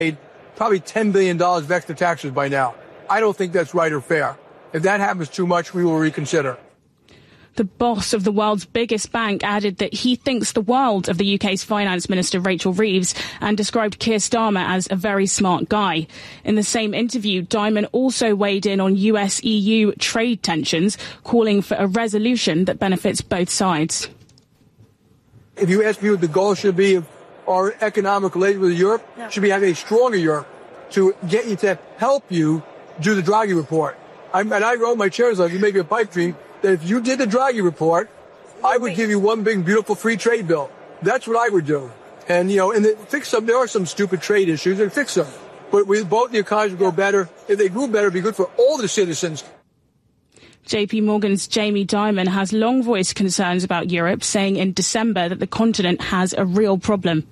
paid probably $10 billion of extra taxes by now. I don't think that's right or fair. If that happens too much, we will reconsider. The boss of the world's biggest bank added that he thinks the world of the UK's Finance Minister Rachel Reeves and described Keir Starmer as a very smart guy. In the same interview, Diamond also weighed in on US-EU trade tensions, calling for a resolution that benefits both sides. If you ask me what the goal should be of our economic relations with Europe, should be having a stronger Europe to get you to help you do the Draghi report. I wrote my chair's like, you make a pipe dream that if you did the Draghi report, I would give you one big, beautiful free trade bill. That's what I would do. And, fix them. There are some stupid trade issues, and fix them. But both the economies would go better. If they grew better, it'd be good for all the citizens. JP Morgan's Jamie Dimon has long voiced concerns about Europe, saying in December that the continent has a real problem.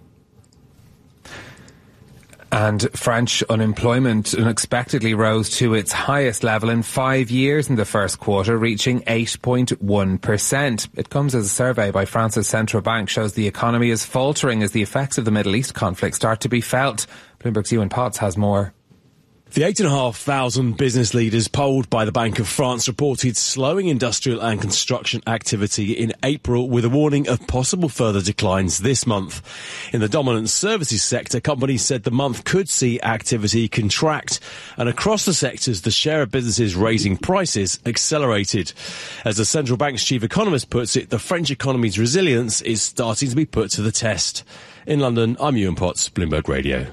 And French unemployment unexpectedly rose to its highest level in 5 years in the first quarter, reaching 8.1%. It comes as a survey by France's central bank shows the economy is faltering as the effects of the Middle East conflict start to be felt. Bloomberg's Ewan Potts has more. The 8,500 business leaders polled by the Bank of France reported slowing industrial and construction activity in April, with a warning of possible further declines this month. In the dominant services sector, companies said the month could see activity contract, and across the sectors, the share of businesses raising prices accelerated. As the central bank's chief economist puts it, the French economy's resilience is starting to be put to the test. In London, I'm Ewan Potts, Bloomberg Radio.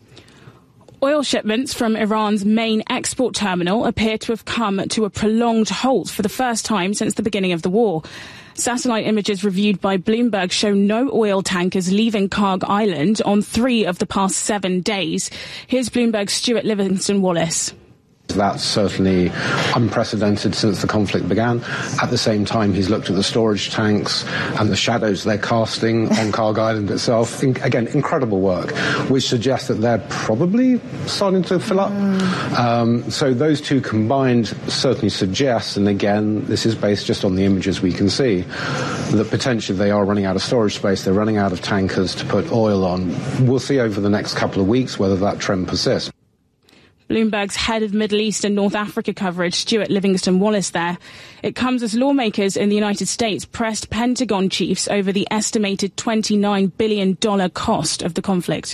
Oil shipments from Iran's main export terminal appear to have come to a prolonged halt for the first time since the beginning of the war. Satellite images reviewed by Bloomberg show no oil tankers leaving Karg Island on 3 of the past 7 days. Here's Bloomberg's Stuart Livingston-Wallace. That's certainly unprecedented since the conflict began. At the same time, he's looked at the storage tanks and the shadows they're casting on Karg Island itself. Again, incredible work, which suggests that they're probably starting to fill up. So those two combined certainly suggest, and again, this is based just on the images we can see, that potentially they are running out of storage space, they're running out of tankers to put oil on. We'll see over the next couple of weeks whether that trend persists. Bloomberg's head of Middle East and North Africa coverage, Stuart Livingston-Wallace there. It comes as lawmakers in the United States pressed Pentagon chiefs over the estimated $29 billion cost of the conflict.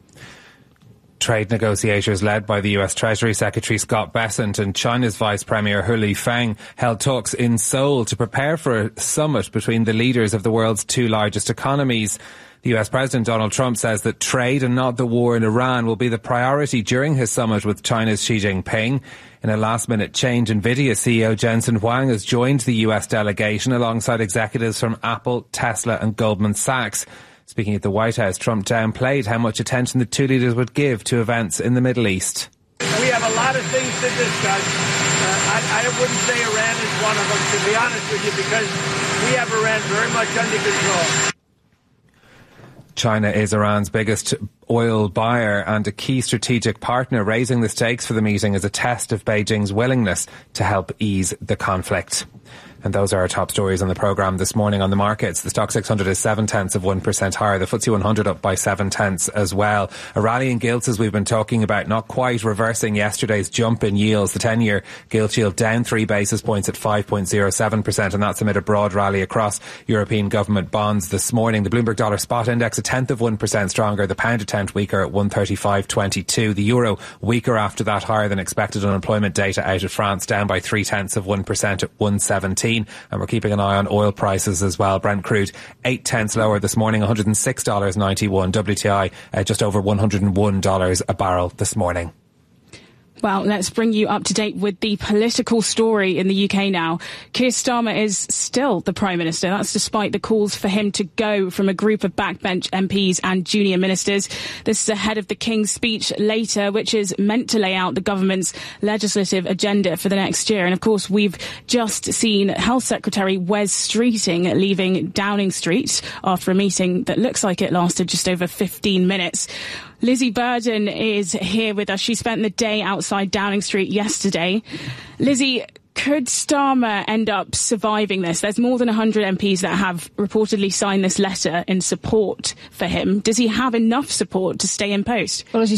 Trade negotiators led by the US Treasury Secretary Scott Bessent and China's Vice Premier Hu Lifeng held talks in Seoul to prepare for a summit between the leaders of the world's 2 largest economies. The US President Donald Trump says that trade and not the war in Iran will be the priority during his summit with China's Xi Jinping. In a last-minute change, NVIDIA CEO Jensen Huang has joined the US delegation alongside executives from Apple, Tesla and Goldman Sachs. Speaking at the White House, Trump downplayed how much attention the two leaders would give to events in the Middle East. We have a lot of things to discuss. I wouldn't say Iran is one of them, to be honest with you, because we have Iran very much under control. China is Iran's biggest oil buyer and a key strategic partner. Raising the stakes for the meeting is a test of Beijing's willingness to help ease the conflict. And those are our top stories on the programme this morning. On the markets, the Stock 600 is 0.7% higher. The FTSE 100 up by 0.7 as well. A rally in gilts, as we've been talking about, not quite reversing yesterday's jump in yields. The 10-year gilt yield down 3 basis points at 5.07%, and that's amid a broad rally across European government bonds this morning. The Bloomberg Dollar Spot Index 0.1% stronger. The pound a tenth weaker at 135.22. The euro weaker after that higher than expected unemployment data out of France, down by 0.3% at 117. And we're keeping an eye on oil prices as well. Brent crude 0.8 lower this morning, $106.91. WTI just over $101 a barrel this morning. Well, let's bring you up to date with the political story in the UK now. Keir Starmer is still the Prime Minister. That's despite the calls for him to go from a group of backbench MPs and junior ministers. This is ahead of the King's speech later, which is meant to lay out the government's legislative agenda for the next year. And of course, we've just seen Health Secretary Wes Streeting leaving Downing Street after a meeting that looks like it lasted just over 15 minutes. Lizzie Burden is here with us. She spent the day outside Downing Street yesterday. Lizzie, Could Starmer end up surviving this? There's more than 100 MPs that have reportedly signed this letter in support for him. Does he have enough support to stay in post? Well, as you